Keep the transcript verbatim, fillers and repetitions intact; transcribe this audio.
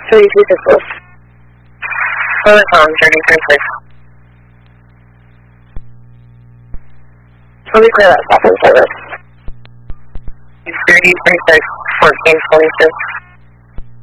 thirty-two pixels. Telecom, thirty-three six. Fully clear that stop and service. thirty-three six, fourteen twenty-six.